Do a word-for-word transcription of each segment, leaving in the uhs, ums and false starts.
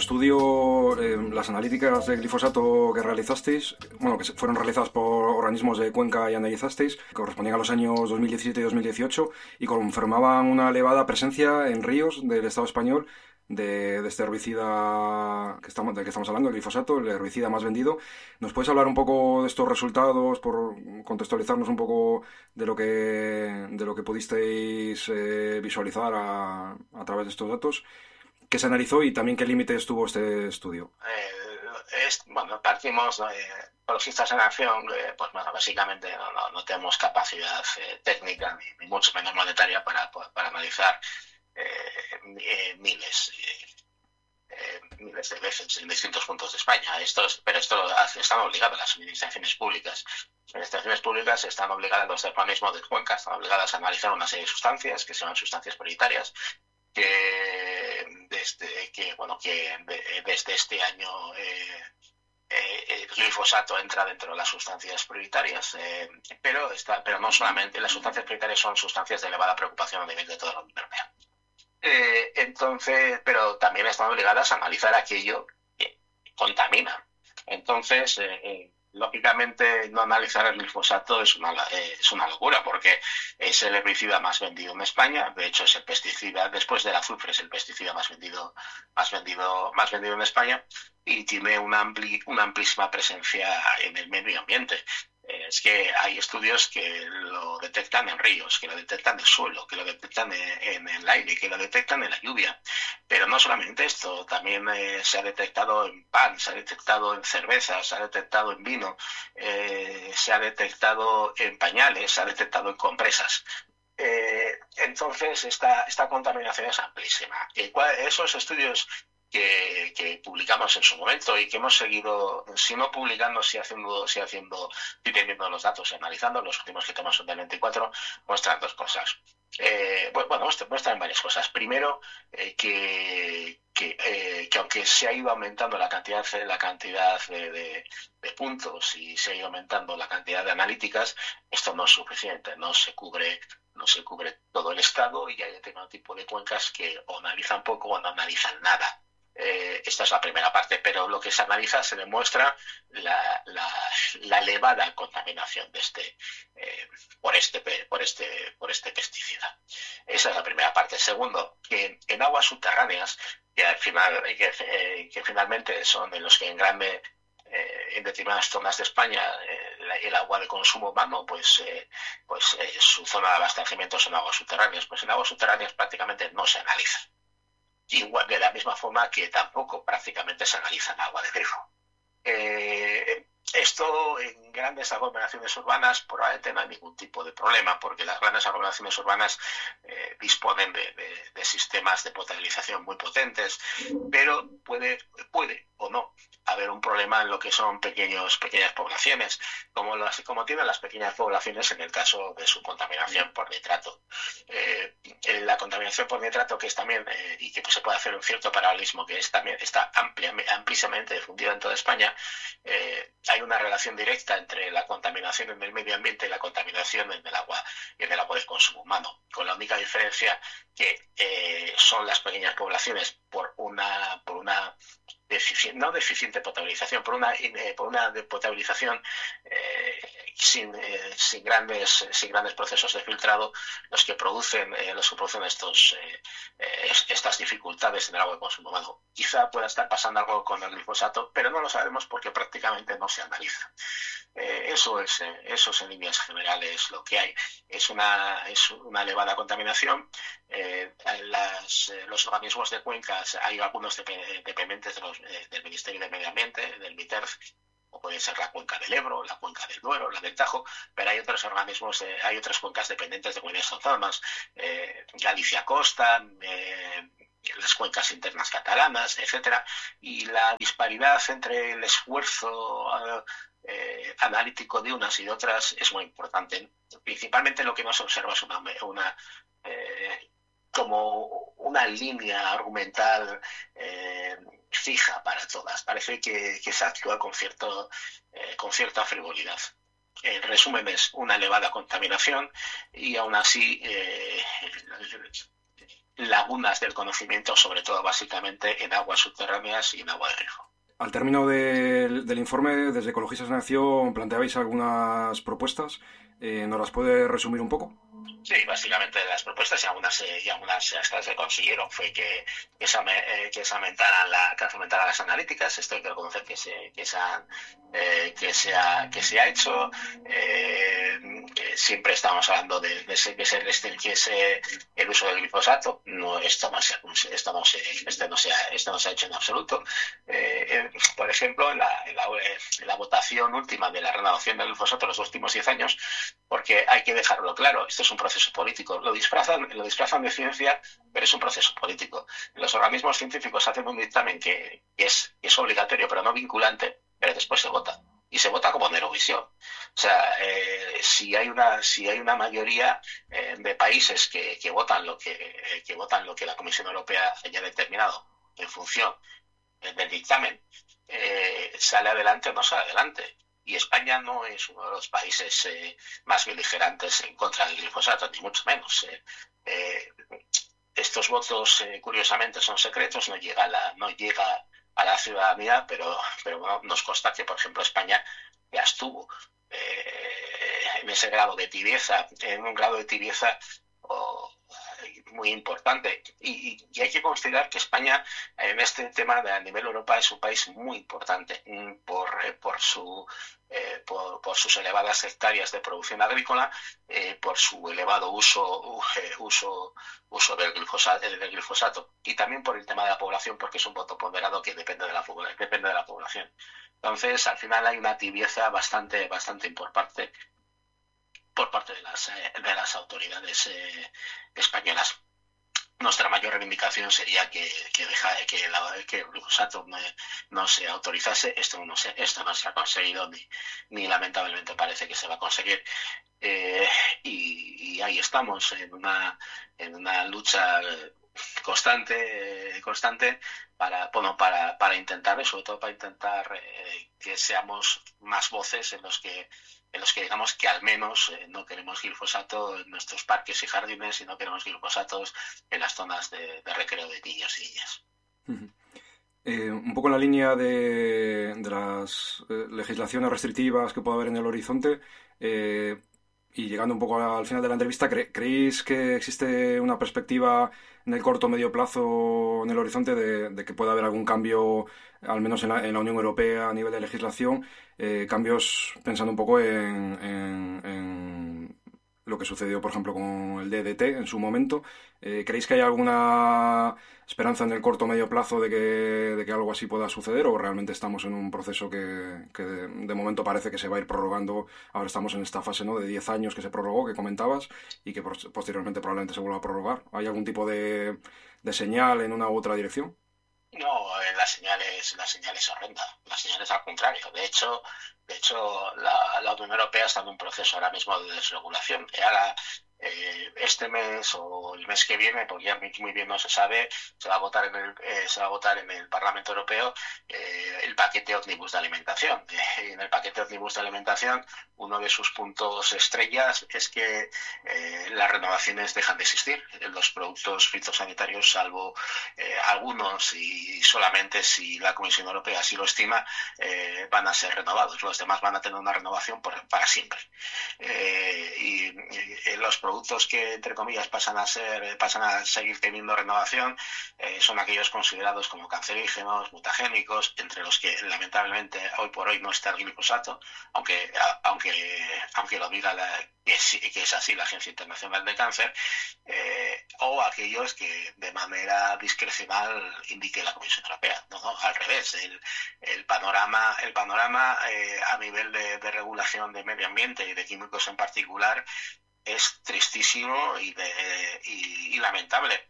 estudio, eh, las analíticas de glifosato que realizasteis, bueno, que fueron realizadas por organismos de Cuenca y analizasteis, que correspondían a los años dos mil diecisiete y dos mil dieciocho y confirmaban una elevada presencia en ríos del Estado español de, de este herbicida que estamos, del que estamos hablando, el glifosato, el herbicida más vendido. ¿Nos puedes hablar un poco de estos resultados, por contextualizarnos un poco de lo que, de lo que pudisteis eh, visualizar a, a través de estos datos? ¿Qué se analizó y también qué límites tuvo este estudio? Eh, es, bueno, partimos de ecologistas en acción, eh, pues bueno, básicamente no, no, no tenemos capacidad eh, técnica ni, ni mucho menos monetaria para, para analizar eh, eh, miles, eh, eh, miles de veces en distintos puntos de España. Esto es, pero esto lo hace, están obligadas las administraciones públicas. Las administraciones públicas están obligadas, los organismos de Cuenca están obligadas a analizar una serie de sustancias que se llaman sustancias prioritarias, que desde que bueno que de, desde este año eh, eh, el glifosato entra dentro de las sustancias prioritarias, eh, pero está, pero no solamente las sustancias prioritarias son sustancias de elevada preocupación a nivel de toda la Unión Europea. Eh, entonces, pero también están obligadas a analizar aquello que contamina. Entonces, eh, eh, lógicamente, no analizar el glifosato es una, eh, es una locura, porque es el herbicida más vendido en España. De hecho, es el pesticida, después del azufre, es el pesticida más vendido, más vendido, más vendido en España, y tiene una, ampli, una amplísima presencia en el medio ambiente. Es que hay estudios que lo detectan en ríos, que lo detectan en el suelo, que lo detectan en, en el aire, que lo detectan en la lluvia. Pero no solamente esto, también eh, se ha detectado en pan, se ha detectado en cerveza, se ha detectado en vino, eh, se ha detectado en pañales, se ha detectado en compresas. Eh, entonces, esta, esta contaminación es amplísima. Y esos estudios Que, que publicamos en su momento y que hemos seguido, si no publicando, si haciendo, si haciendo, si teniendo los datos y analizando, los últimos que tenemos son del veinticuatro, muestran dos cosas. Eh, bueno, muestran varias cosas. Primero, eh, que, que, eh, que aunque se ha ido aumentando la cantidad, la cantidad de, de, de puntos y se ha ido aumentando la cantidad de analíticas, esto no es suficiente, no se cubre no se cubre todo el estado y hay determinado tipo de cuencas que o analizan poco o no analizan nada. Eh, esta es la primera parte, pero lo que se analiza se demuestra la, la, la elevada contaminación de este, eh, por, este, por, este, por este pesticida. Esa es la primera parte. Segundo, que en aguas subterráneas, que, al final, que, eh, que finalmente son en los que en grande eh, en determinadas zonas de España eh, el agua de consumo humano, pues, eh, pues eh, su zona de abastecimiento son aguas subterráneas. Pues en aguas subterráneas prácticamente no se analiza. Igual, de la misma forma que tampoco prácticamente se analiza en agua de grifo. Eh, esto en grandes aglomeraciones urbanas probablemente no hay ningún tipo de problema, porque las grandes aglomeraciones urbanas eh, disponen de, de, de sistemas de potabilización muy potentes, pero puede, puede o no haber un problema en lo que son pequeños, pequeñas poblaciones, como, las, como tienen las pequeñas poblaciones en el caso de su contaminación por nitrato. Eh, la contaminación por nitrato, que es también, eh, y que pues, se puede hacer un cierto paralelismo, que es, también está amplia, amplísimamente difundida en toda España, eh, hay una relación directa entre la contaminación en el medio ambiente y la contaminación en el agua, en el agua de consumo humano, con la única diferencia que eh, son las pequeñas poblaciones por una, por una deficiente, no deficiente potabilización, por una, eh, por una potabilización eh, sin, eh, sin, grandes, sin grandes procesos de filtrado, los que producen, eh, los que producen estos, eh, eh, estas dificultades en el agua de consumo humano. Quizá pueda estar pasando algo con el glifosato, pero no lo sabemos porque prácticamente no se analiza. Eh, eso es, eh, eso es en líneas generales lo que hay. Es una, es una elevada contaminación. Eh, las, eh, los organismos de cuencas, hay algunos dep- dependientes de los, eh, del Ministerio de Medio Ambiente, del MITERF, o puede ser la cuenca del Ebro, la cuenca del Duero, la del Tajo, pero hay otros organismos, eh, hay otras cuencas dependientes de comunidades autónomas, eh, Galicia Costa, eh, las cuencas internas catalanas, etcétera, y la disparidad entre el esfuerzo eh, analítico de unas y de otras es muy importante. Principalmente lo que no se observa es una, una eh, como una línea argumental eh, fija para todas. Parece que, que se actúa con, cierto, eh, con cierta frivolidad. En resumen, es una elevada contaminación y aún así eh, lagunas del conocimiento, sobre todo básicamente en aguas subterráneas y en agua de grifo. Al término del, del informe, desde Ecologistas en Acción planteabais algunas propuestas. Eh, ¿nos las puede resumir un poco? Sí, básicamente las propuestas y algunas, eh, y algunas las que se consiguieron fue que, que, se, eh, que se aumentaran la, que se aumentaran las analíticas. Esto hay que reconocer que se, que se, han, eh, que se, ha, que se ha hecho. Eh, siempre estamos hablando de, de que se restringiese el uso del glifosato. No, esto no se, esto no se, esto no se, ha, esto no se ha hecho en absoluto. Eh, por ejemplo, en la, en, la, en la votación última de la renovación del glifosato en los últimos diez años, porque hay que dejarlo claro, esto es un proceso político. Lo disfrazan, lo disfrazan de ciencia, pero es un proceso político. Los organismos científicos hacen un dictamen que, que, es, que es obligatorio, pero no vinculante, pero después se vota. Y se vota como en Eurovisión. O sea, eh, si hay una si hay una mayoría eh, de países que, que votan lo que eh, que votan lo que la Comisión Europea haya determinado en función del dictamen, eh, sale adelante o no sale adelante. Y España no es uno de los países eh, más beligerantes en contra del glifosato, ni mucho menos. Eh, eh, estos votos, eh, curiosamente, son secretos, no llega a la, no llega a la ciudadanía, pero, pero bueno, nos consta que, por ejemplo, España ya estuvo eh, en ese grado de tibieza, en un grado de tibieza oh, muy importante. Y, y, y hay que considerar que España, en este tema de a nivel Europa, es un país muy importante por, eh, por su Eh, por, por sus elevadas hectáreas de producción agrícola, eh, por su elevado uso, eh, uso, uso del, glifosato, del glifosato y también por el tema de la población, porque es un voto ponderado que depende de la, depende de la población. Entonces, al final hay una tibieza bastante, bastante importante por parte de las, eh, de las autoridades eh, españolas. Nuestra mayor reivindicación sería que, que, deja, que, la, que el glifosato no, no se autorizase. Esto no se, esto no se ha conseguido ni, ni lamentablemente parece que se va a conseguir. Eh, y, y ahí estamos en una, en una lucha constante, eh, constante para, bueno, para, para intentar, sobre todo para intentar eh, que seamos más voces en los que en los que digamos que al menos eh, no queremos glifosato en nuestros parques y jardines y no queremos glifosatos en las zonas de, de recreo de niños y niñas. Uh-huh. Eh, un poco en la línea de, de las eh, legislaciones restrictivas que puede haber en el horizonte, eh, y llegando un poco al final de la entrevista, ¿cre- ¿creéis que existe una perspectiva en el corto o medio plazo en el horizonte de, de que pueda haber algún cambio, al menos en la, en la Unión Europea a nivel de legislación? Eh, cambios pensando un poco en, en, en lo que sucedió, por ejemplo, con el D D T en su momento. Eh, ¿Creéis que hay alguna esperanza en el corto o medio plazo de que, de que algo así pueda suceder, o realmente estamos en un proceso que, que de, de momento parece que se va a ir prorrogando? Ahora estamos en esta fase, ¿no?, de diez años que se prorrogó, que comentabas, y que posteriormente probablemente se vuelva a prorrogar. ¿Hay algún tipo de, de señal en una u otra dirección? No, la señal es, la señal es horrenda. La señal es al contrario. De hecho, de hecho la, la Unión Europea está en un proceso ahora mismo de desregulación. Y ahora, eh, este mes o el mes que viene, porque ya muy bien no se sabe, se va a votar en el, eh, se va a votar en el Parlamento Europeo eh, el paquete Omnibus de alimentación. Eh, en el paquete Omnibus de alimentación, uno de sus puntos estrellas es que eh, las renovaciones dejan de existir. Los productos fitosanitarios, salvo eh, algunos y solamente si la Comisión Europea así lo estima, eh, van a ser renovados. Los demás van a tener una renovación por, para siempre. Eh, y, y los productos que, entre comillas, pasan a ser, pasan a seguir teniendo renovación eh, son aquellos considerados como cancerígenos, mutagénicos, entre los que lamentablemente hoy por hoy no está el glifosato, aunque aunque aunque lo diga la, que, es, que es así la Agencia Internacional del Cáncer, eh, o aquellos que de manera discrecional indique la Comisión Europea. No, no, al revés. El, el panorama, el panorama eh, a nivel de, de regulación de medio ambiente y de químicos en particular es tristísimo y, de, y, y lamentable.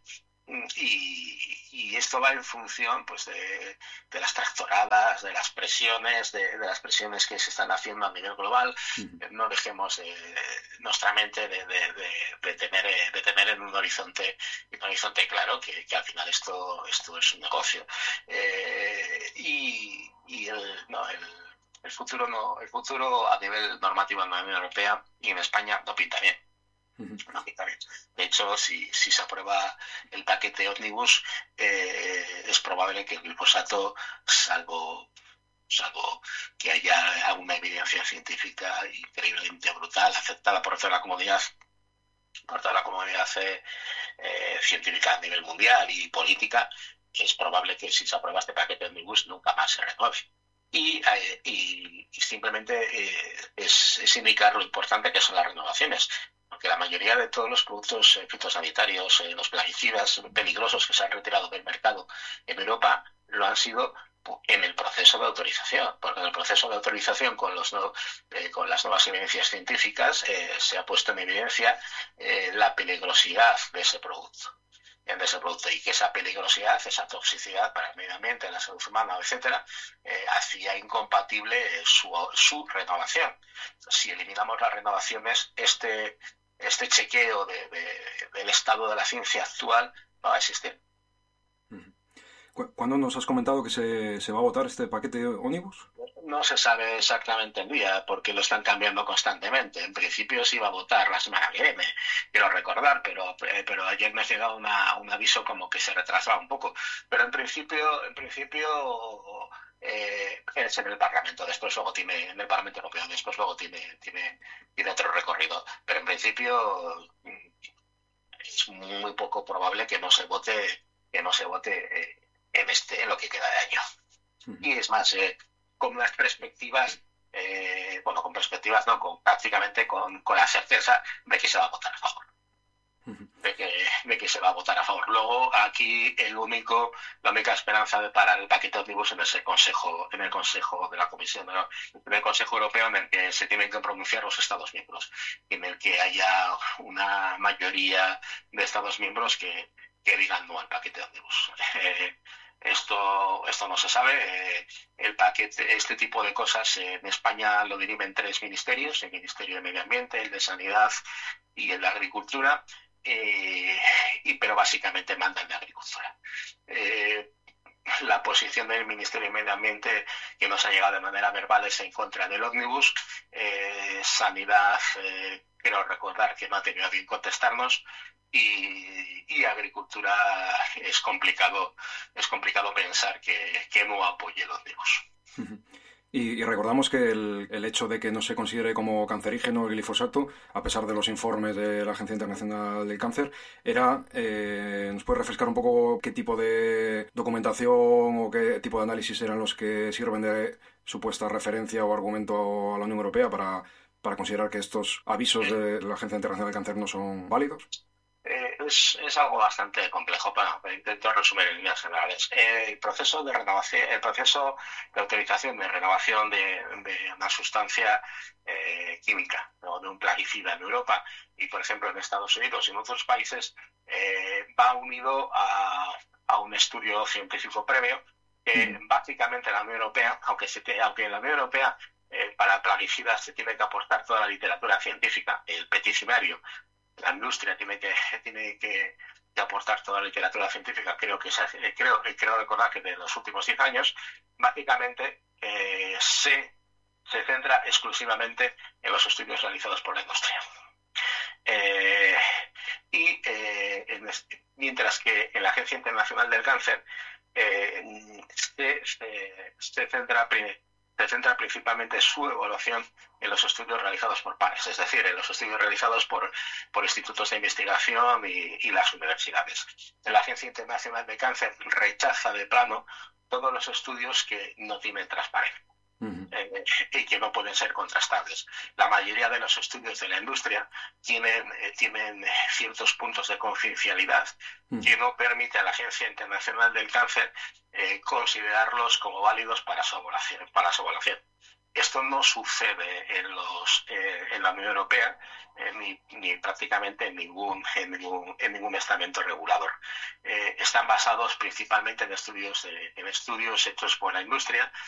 Y, y esto va en función pues de, de las tractoradas, de las presiones, de, de las presiones que se están haciendo a nivel global. Uh-huh. No dejemos eh, nuestra mente de, de, de, de, tener, de tener en un horizonte, un horizonte claro que, que al final esto, esto es un negocio. Eh, y y el, no, el, el futuro no, el futuro a nivel normativo en la Unión Europea y en España no pinta bien. Uh-huh. De hecho, si, si se aprueba el paquete ómnibus, eh, es probable que el glifosato, salvo salvo que haya alguna evidencia científica increíblemente brutal, aceptada por toda la comunidad, por toda la comunidad eh, eh, científica a nivel mundial y política, es probable que si se aprueba este paquete ómnibus nunca más se renueve. Y, eh, y, y simplemente eh, es, es indicar lo importante que son las renovaciones, porque la mayoría de todos los productos eh, fitosanitarios, eh, los plaguicidas peligrosos que se han retirado del mercado en Europa, lo han sido en el proceso de autorización, porque en el proceso de autorización con, los no, eh, con las nuevas evidencias científicas eh, se ha puesto en evidencia eh, la peligrosidad de ese producto. De ese producto y que esa peligrosidad, esa toxicidad para el medio ambiente, la salud humana, etcétera, eh, hacía incompatible eh, su, su renovación. Si eliminamos las renovaciones, este, este chequeo de, de, del estado de la ciencia actual no va a existir. ¿Cuándo nos has comentado que se, se va a votar este paquete ómnibus? No se sabe exactamente el día porque lo están cambiando constantemente. En principio se iba a votar la semana que viene, quiero recordar, pero, pero ayer me ha llegado una, un aviso como que se retrasaba un poco. Pero en principio, en principio eh, es en el Parlamento, después luego tiene, en el Parlamento Europeo, después luego tiene, tiene, tiene otro recorrido. Pero en principio es muy poco probable que no se vote, que no se vote eh, en este, en lo que queda de año. Uh-huh. Y es más, eh, con unas perspectivas, eh, bueno, con perspectivas no, con prácticamente con, con la certeza de que se va a votar a favor. Uh-huh. De que, de que se va a votar a favor. Luego, aquí el único, la única esperanza de para el paquete ómnibus en ese consejo, en el Consejo de la Comisión, en el Consejo Europeo, en el que se tienen que pronunciar los Estados miembros, en el que haya una mayoría de Estados miembros que, que digan no al paquete ómnibus. Eh, Esto, esto no se sabe. Eh, el paquete, este tipo de cosas eh, en España lo dirimen tres ministerios: el Ministerio de Medio Ambiente, el de Sanidad y el de Agricultura, eh, y, pero básicamente manda el de Agricultura. Eh, la posición del Ministerio de Medio Ambiente que nos ha llegado de manera verbal es en contra del ómnibus. Eh, Sanidad, eh, quiero recordar que no ha tenido bien contestarnos. Y, y agricultura es complicado es complicado pensar que, que no apoye el ómnibus. Y, y recordamos que el, el hecho de que no se considere como cancerígeno el glifosato, a pesar de los informes de la Agencia Internacional del Cáncer, era, eh, ¿nos puede refrescar un poco qué tipo de documentación o qué tipo de análisis eran los que sirven de supuesta referencia o argumento a la Unión Europea para, para considerar que estos avisos de la Agencia Internacional del Cáncer no son válidos? Eh, es, es algo bastante complejo, pero bueno, intento resumir en líneas generales. Eh, el proceso de renovación, el proceso de autorización de renovación de, de una sustancia eh, química, ¿no?, de un plaguicida en Europa y, por ejemplo, en Estados Unidos y en otros países, eh, va unido a, a un estudio científico previo que mm. básicamente la Unión Europea, aunque, se te, aunque en la Unión Europea eh, para plaguicidas se tiene que aportar toda la literatura científica, el peticionario, la industria tiene que tiene que, que aportar toda la literatura científica. Creo que se, creo creo recordar que de los últimos diez años básicamente eh, se se centra exclusivamente en los estudios realizados por la industria. Eh, y eh, en este, mientras que en la Agencia Internacional del Cáncer eh, se, se, se centra se centra principalmente su evaluación en los estudios realizados por pares, es decir, en los estudios realizados por, por institutos de investigación y, y las universidades. La Agencia Internacional de Cáncer rechaza de plano todos los estudios que no tienen transparencia. Uh-huh. eh, y que no pueden ser contrastables. La mayoría de los estudios de la industria tienen, eh, tienen ciertos puntos de confidencialidad uh-huh. que no permite a la Agencia Internacional del Cáncer eh, considerarlos como válidos para su evaluación. Para su evaluación. Esto no sucede en, los, eh, en la Unión Europea eh, ni, ni prácticamente en ningún, en ningún, en ningún estamento regulador. Eh, están basados principalmente en estudios, de, en estudios hechos por la industria